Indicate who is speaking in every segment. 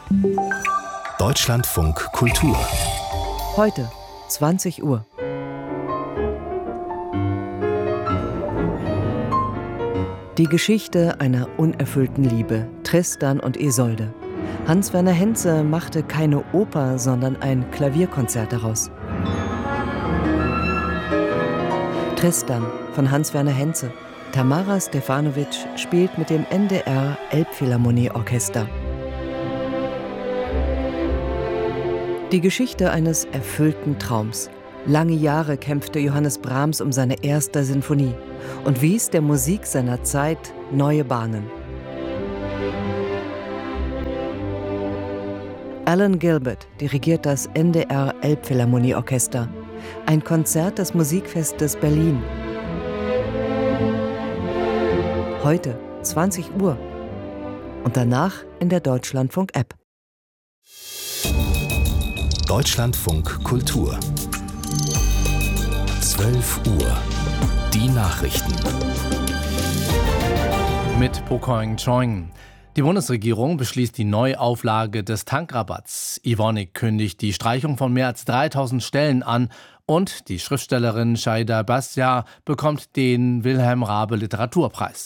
Speaker 1: Deutschlandfunk Kultur.
Speaker 2: Heute, 20 Uhr. Die Geschichte einer unerfüllten Liebe, Tristan und Isolde. Hans-Werner Henze machte keine Oper, sondern ein Klavierkonzert daraus. Tristan von Hans-Werner Henze. Tamara Stefanovic spielt mit dem NDR Elbphilharmonieorchester. Die Geschichte eines erfüllten Traums. Lange Jahre kämpfte Johannes Brahms um seine erste Sinfonie und wies der Musik seiner Zeit neue Bahnen. Alan Gilbert dirigiert das NDR Elbphilharmonieorchester. Ein Konzert des Musikfestes Berlin. Heute, 20 Uhr. Und danach in der Deutschlandfunk-App.
Speaker 1: Deutschlandfunk Kultur. 12 Uhr. Die Nachrichten.
Speaker 3: Mit Pokoing Choing. Die Bundesregierung beschließt die Neuauflage des Tankrabatts. Evonik kündigt die Streichung von mehr als 3000 Stellen an und die Schriftstellerin Shahida Bastia bekommt den Wilhelm Raabe Literaturpreis.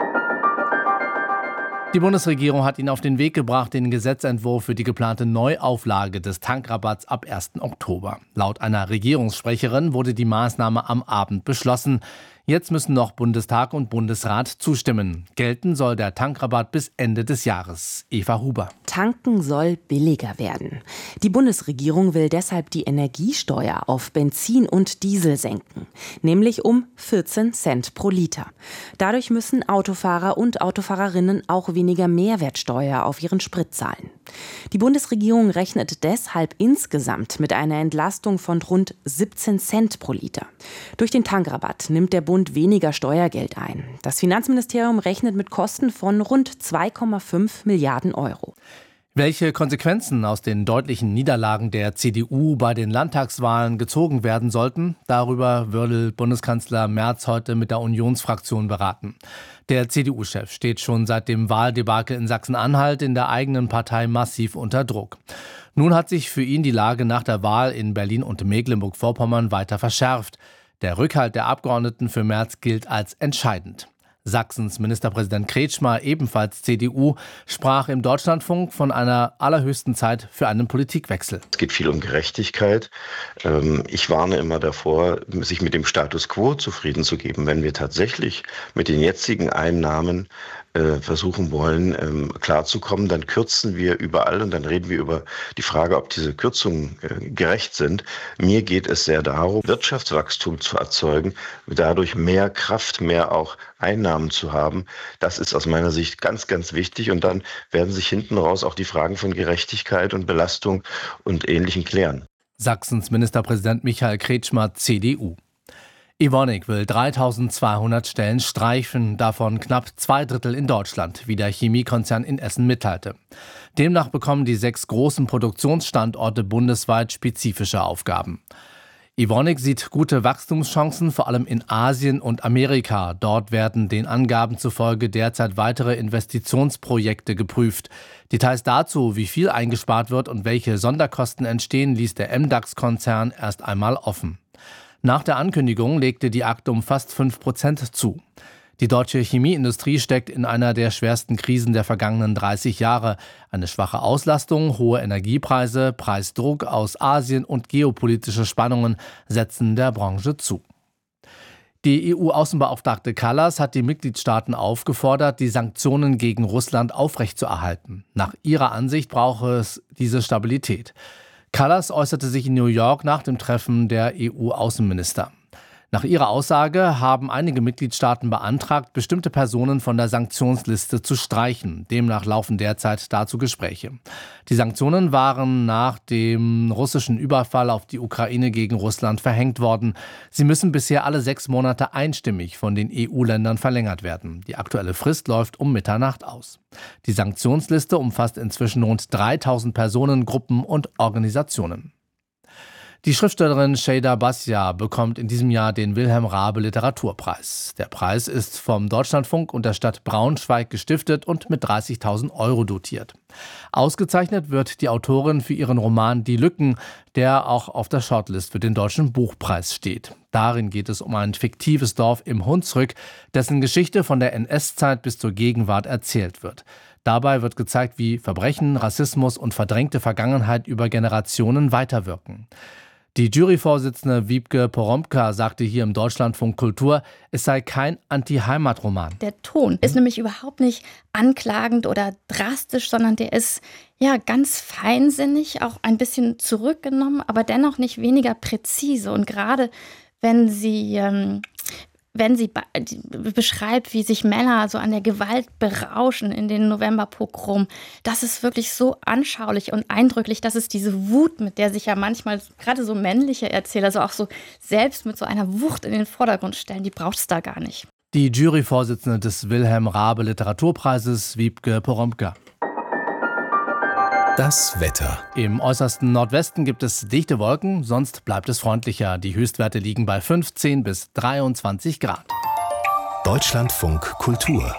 Speaker 3: Die Bundesregierung hat ihn auf den Weg gebracht, den Gesetzentwurf für die geplante Neuauflage des Tankrabatts ab 1. Oktober. Laut einer Regierungssprecherin wurde die Maßnahme am Abend beschlossen. Jetzt müssen noch Bundestag und Bundesrat zustimmen. Gelten soll der Tankrabatt bis Ende des Jahres. Eva Huber.
Speaker 4: Tanken soll billiger werden. Die Bundesregierung will deshalb die Energiesteuer auf Benzin und Diesel senken, nämlich um 14 Cent pro Liter. Dadurch müssen Autofahrer und Autofahrerinnen auch weniger Mehrwertsteuer auf ihren Sprit zahlen. Die Bundesregierung rechnet deshalb insgesamt mit einer Entlastung von rund 17 Cent pro Liter. Durch den Tankrabatt nimmt der Bund weniger Steuergeld ein. Das Finanzministerium rechnet mit Kosten von rund 2,5 Milliarden Euro.
Speaker 3: Welche Konsequenzen aus den deutlichen Niederlagen der CDU bei den Landtagswahlen gezogen werden sollten, darüber will Bundeskanzler Merz heute mit der Unionsfraktion beraten. Der CDU-Chef steht schon seit dem Wahldebakel in Sachsen-Anhalt in der eigenen Partei massiv unter Druck. Nun hat sich für ihn die Lage nach der Wahl in Berlin und Mecklenburg-Vorpommern weiter verschärft. Der Rückhalt der Abgeordneten für Merz gilt als entscheidend. Sachsens Ministerpräsident Kretschmer, ebenfalls CDU, sprach im Deutschlandfunk von einer allerhöchsten Zeit für einen Politikwechsel.
Speaker 5: Es geht viel um Gerechtigkeit. Ich warne immer davor, sich mit dem Status quo zufrieden zu geben. Wenn wir tatsächlich mit den jetzigen Einnahmen versuchen wollen, klarzukommen, dann kürzen wir überall und dann reden wir über die Frage, ob diese Kürzungen gerecht sind. Mir geht es sehr darum, Wirtschaftswachstum zu erzeugen, dadurch mehr Kraft, mehr auch Einnahmen zu haben. Das ist aus meiner Sicht ganz, ganz wichtig und dann werden sich hinten raus auch die Fragen von Gerechtigkeit und Belastung und Ähnlichem klären.
Speaker 3: Sachsens Ministerpräsident Michael Kretschmer, CDU. Evonik will 3200 Stellen streichen, davon knapp 2/3 in Deutschland, wie der Chemiekonzern in Essen mitteilte. Demnach bekommen die 6 großen Produktionsstandorte bundesweit spezifische Aufgaben. Evonik sieht gute Wachstumschancen, vor allem in Asien und Amerika. Dort werden den Angaben zufolge derzeit weitere Investitionsprojekte geprüft. Details dazu, wie viel eingespart wird und welche Sonderkosten entstehen, ließ der MDAX-Konzern erst einmal offen. Nach der Ankündigung legte die Akte um fast 5% zu. Die deutsche Chemieindustrie steckt in einer der schwersten Krisen der vergangenen 30 Jahre. Eine schwache Auslastung, hohe Energiepreise, Preisdruck aus Asien und geopolitische Spannungen setzen der Branche zu. Die EU-Außenbeauftragte Kallas hat die Mitgliedstaaten aufgefordert, die Sanktionen gegen Russland aufrechtzuerhalten. Nach ihrer Ansicht brauche es diese Stabilität. Kallas äußerte sich in New York nach dem Treffen der EU-Außenminister. Nach ihrer Aussage haben einige Mitgliedstaaten beantragt, bestimmte Personen von der Sanktionsliste zu streichen. Demnach laufen derzeit dazu Gespräche. Die Sanktionen waren nach dem russischen Überfall auf die Ukraine gegen Russland verhängt worden. Sie müssen bisher alle 6 Monate einstimmig von den EU-Ländern verlängert werden. Die aktuelle Frist läuft um Mitternacht aus. Die Sanktionsliste umfasst inzwischen rund 3000 Personen, Gruppen und Organisationen. Die Schriftstellerin Şeyda Basya bekommt in diesem Jahr den Wilhelm Raabe Literaturpreis. Der Preis ist vom Deutschlandfunk und der Stadt Braunschweig gestiftet und mit 30.000 € dotiert. Ausgezeichnet wird die Autorin für ihren Roman Die Lücken, der auch auf der Shortlist für den Deutschen Buchpreis steht. Darin geht es um ein fiktives Dorf im Hunsrück, dessen Geschichte von der NS-Zeit bis zur Gegenwart erzählt wird. Dabei wird gezeigt, wie Verbrechen, Rassismus und verdrängte Vergangenheit über Generationen weiterwirken. Die Juryvorsitzende Wiebke Poromka sagte hier im Deutschlandfunk Kultur, es sei kein Anti-Heimat-Roman.
Speaker 6: Der Ton ist nämlich überhaupt nicht anklagend oder drastisch, sondern der ist ja ganz feinsinnig, auch ein bisschen zurückgenommen, aber dennoch nicht weniger präzise. Und gerade wenn sie beschreibt, wie sich Männer so an der Gewalt berauschen in den Novemberpogrom, das ist wirklich so anschaulich und eindrücklich, dass es diese Wut, mit der sich ja manchmal gerade so männliche Erzähler so auch so selbst mit so einer Wucht in den Vordergrund stellen, die braucht es da gar nicht.
Speaker 3: Die Juryvorsitzende des Wilhelm Raabe Literaturpreises, Wiebke Poromka.
Speaker 1: Das Wetter.
Speaker 3: Im äußersten Nordwesten gibt es dichte Wolken, sonst bleibt es freundlicher. Die Höchstwerte liegen bei 15 bis 23 Grad.
Speaker 1: Deutschlandfunk Kultur.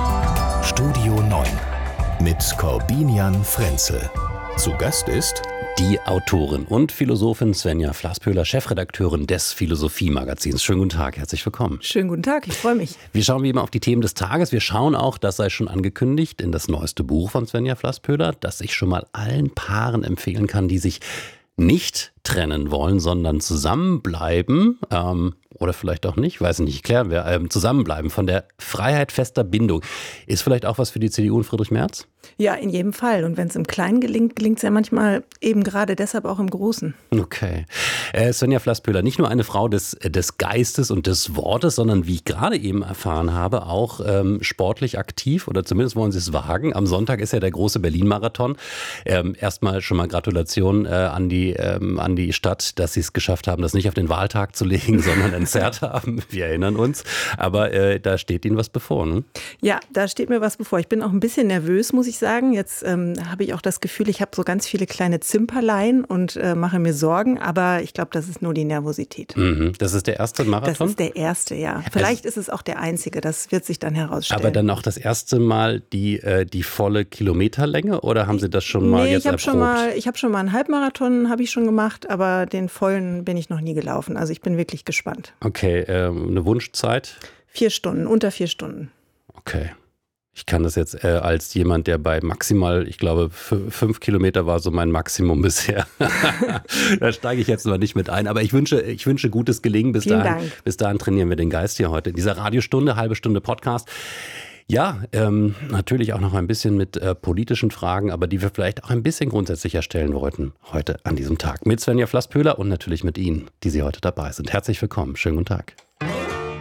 Speaker 1: Studio 9 mit Corbinian Frenzel. Zu Gast ist
Speaker 7: die Autorin und Philosophin Svenja Flasspöhler, Chefredakteurin des Philosophie-Magazins. Schönen guten Tag, herzlich willkommen.
Speaker 8: Schönen guten Tag, ich freue mich.
Speaker 7: Wir schauen wie immer auf die Themen des Tages. Wir schauen auch, das sei schon angekündigt, in das neueste Buch von Svenja Flasspöhler, das ich schon mal allen Paaren empfehlen kann, die sich nicht trennen wollen, sondern zusammenbleiben, oder vielleicht auch nicht, weiß nicht, klären wir, zusammenbleiben von der Freiheit fester Bindung. Ist vielleicht auch was für die CDU und Friedrich Merz?
Speaker 8: Ja, in jedem Fall. Und wenn es im Kleinen gelingt, gelingt es ja manchmal eben gerade deshalb auch im Großen.
Speaker 7: Okay. Svenja Flasspöhler, nicht nur eine Frau des Geistes und des Wortes, sondern wie ich gerade eben erfahren habe, auch sportlich aktiv oder zumindest wollen Sie es wagen. Am Sonntag ist ja der große Berlin-Marathon. Erstmal schon mal Gratulation an die Stadt, dass sie es geschafft haben, das nicht auf den Wahltag zu legen, sondern entzerrt haben. Wir erinnern uns. Aber da steht Ihnen was bevor, ne?
Speaker 8: Ja, da steht mir was bevor. Ich bin auch ein bisschen nervös, muss ich sagen. Jetzt habe ich auch das Gefühl, ich habe so ganz viele kleine Zimperlein und mache mir Sorgen. Aber ich glaube, das ist nur die Nervosität.
Speaker 7: Mhm. Das ist der erste Marathon?
Speaker 8: Das ist der erste, ja. Vielleicht ist es auch der einzige. Das wird sich dann herausstellen.
Speaker 7: Aber dann auch das erste Mal die volle Kilometerlänge? Oder haben Sie das schon mal jetzt erprobt?
Speaker 8: Ich habe schon mal einen Halbmarathon, habe ich schon gemacht. Aber den vollen bin ich noch nie gelaufen. Also ich bin wirklich gespannt.
Speaker 7: Okay, eine Wunschzeit?
Speaker 8: 4 Stunden, unter 4 Stunden.
Speaker 7: Okay. Ich kann das jetzt als jemand, der bei maximal, ich glaube, 5 Kilometer war so mein Maximum bisher. Da steige ich jetzt mal nicht mit ein. Aber ich wünsche gutes Gelingen. Bis dahin trainieren wir den Geist hier heute in dieser Radiostunde, halbe Stunde Podcast. Ja, natürlich auch noch ein bisschen mit politischen Fragen, aber die wir vielleicht auch ein bisschen grundsätzlicher stellen wollten heute an diesem Tag. Mit Svenja Flasspöhler und natürlich mit Ihnen, die Sie heute dabei sind. Herzlich willkommen. Schönen guten Tag.